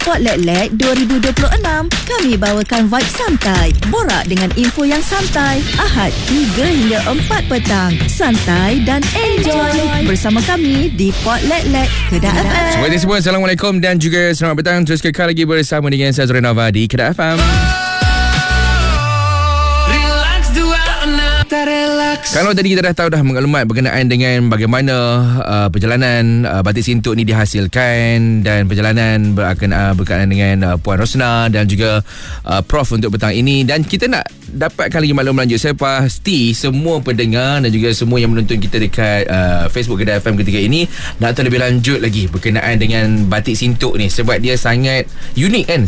Pot Lek-Lek 2026. Kami bawakan vibe santai, borak dengan info yang santai. Ahad 3 hingga 4 petang. Santai dan enjoy bersama kami di Pot Lek-Lek Kedah FM. Semuanya semua, Assalamualaikum dan juga selamat petang. Terus kekal lagi bersama dengan saya Zura Nova di Kedah FM. Kalau tadi kita dah tahu dah maklumat berkenaan dengan bagaimana perjalanan Batik Sintok ni dihasilkan dan perjalanan berkenaan dengan Puan Rosnah dan juga Prof untuk petang ini, dan kita nak dapatkan lagi maklumat lanjut. Saya pasti semua pendengar dan juga semua yang menonton kita dekat Facebook Kedah FM ketika ini nak tahu lebih lanjut lagi berkenaan dengan Batik Sintok ni, sebab dia sangat unik kan,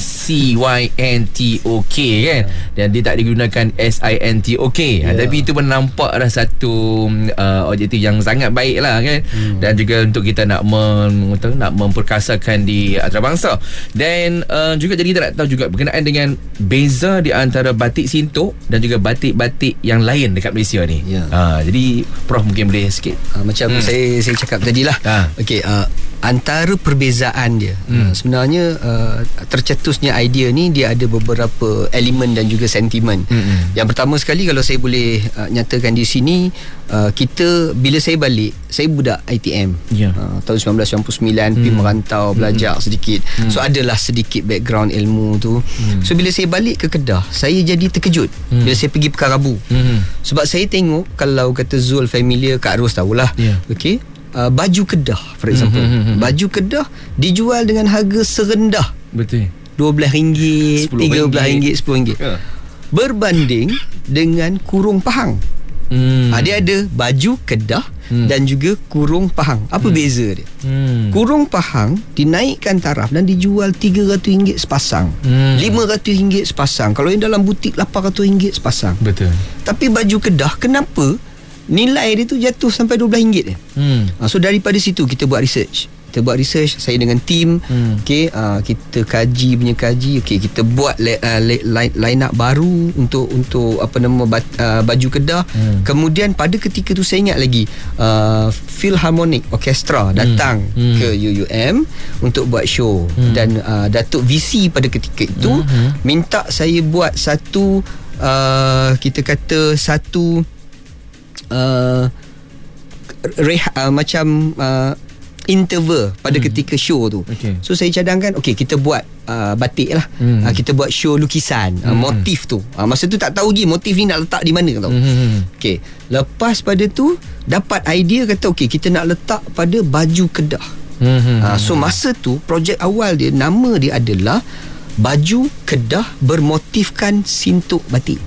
CYNTOK kan, dan dia tak digunakan SINTOK. Tapi itu pun nampak dah satu objektif yang sangat baik lah kan, dan juga untuk kita nak memperkasakan di antarabangsa. Dan juga jadi kita nak tahu juga berkenaan dengan beza di antara Batik Sintok dan juga batik-batik yang lain dekat Malaysia ni. Jadi Prof mungkin boleh sikit macam saya cakap tadilah. Okey, antara perbezaan dia, sebenarnya tercetusnya idea ni dia ada beberapa elemen dan juga sentimen. Yang pertama sekali, kalau saya boleh nyatakan di sini, kita bila saya balik, saya budak ITM tahun 1999, pergi merantau, belajar sedikit, so adalah sedikit background ilmu tu. So bila saya balik ke Kedah, saya jadi terkejut bila saya pergi Pekan Rabu. Sebab saya tengok, kalau kata Zul familiar, Kak Ros tahulah. Okey, baju Kedah for example, baju Kedah dijual dengan harga serendah, betul, RM12, RM13, RM10, berbanding dengan kurung Pahang. Dia ada baju Kedah dan juga kurung Pahang. Apa beza dia? Kurung Pahang dinaikkan taraf dan dijual RM300 sepasang, RM500 sepasang. Kalau yang dalam butik RM800 sepasang. Betul. Tapi baju Kedah, kenapa nilai dia tu jatuh sampai RM12? So daripada situ kita buat research. Saya dengan tim. Okey, kita kaji. Okey, kita buat line up baru untuk apa nama baju Kedah. Kemudian pada ketika tu saya ingat lagi, Philharmonic Orchestra datang ke UUM untuk buat show, dan Datuk VC pada ketika itu minta saya buat satu macam interval pada ketika show tu. So saya cadangkan, okey, kita buat batik lah. Kita buat show lukisan, motif tu. Masa tu tak tahu lagi motif ni nak letak di mana tau. Okey, lepas pada tu dapat idea, kata okey, kita nak letak pada baju Kedah. So masa tu projek awal dia, nama dia adalah Baju Kedah Bermotifkan Sintok Batik.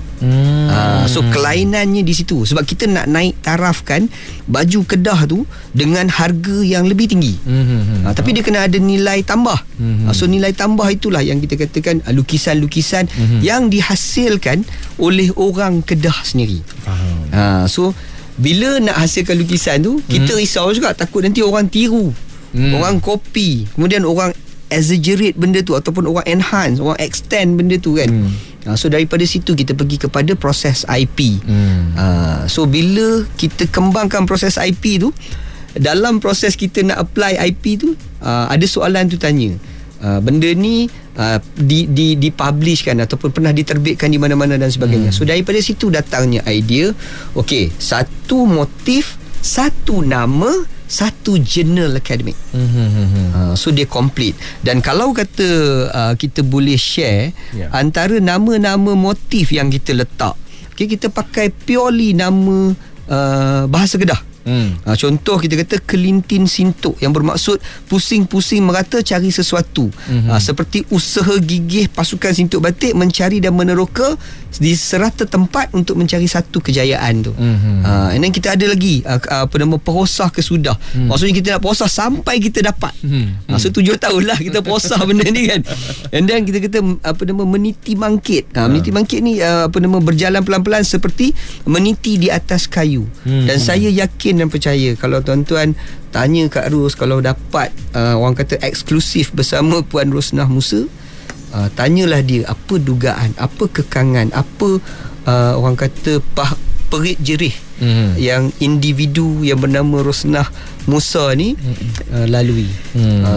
So kelainannya di situ, sebab kita nak naik tarafkan baju Kedah tu dengan harga yang lebih tinggi. Tapi dia kena ada nilai tambah. So nilai tambah itulah yang kita katakan lukisan-lukisan yang dihasilkan oleh orang Kedah sendiri. So bila nak hasilkan lukisan tu, kita risau juga, takut nanti orang tiru, orang copy, kemudian orang exaggerate benda tu, ataupun orang enhance, orang extend benda tu kan. So daripada situ kita pergi kepada proses IP. So bila kita kembangkan proses IP tu, dalam proses kita nak apply IP tu, ada soalan tu tanya, benda ni dipublishkan ataupun pernah diterbitkan di mana-mana dan sebagainya. So daripada situ datangnya idea, okey, satu motif, satu nama, satu jurnal akademik. So dia complete. Dan kalau kata kita boleh share antara nama-nama motif yang kita letak, okay, kita pakai purely nama bahasa Kedah. Contoh kita kata Kelintin Sintok, yang bermaksud pusing-pusing merata cari sesuatu. Seperti usaha gigih pasukan Sintok Batik mencari dan meneroka di serata tempat untuk mencari satu kejayaan tu. And then kita ada lagi apa nama, perosah kesudah. Maksudnya kita nak perosah sampai kita dapat. So 7 tahun lah kita perosah benda ni kan. And then kita kata apa nama, meniti mangkit. Meniti mangkit ni apa nama, berjalan pelan-pelan seperti meniti di atas kayu. Dan saya yakin dan percaya, kalau tuan-tuan tanya Kak Ros, kalau dapat orang kata eksklusif bersama Puan Rosnah Musa, tanyalah dia apa dugaan, apa kekangan, apa orang kata perit jerih yang individu yang bernama Rosnah Musa ni lalui.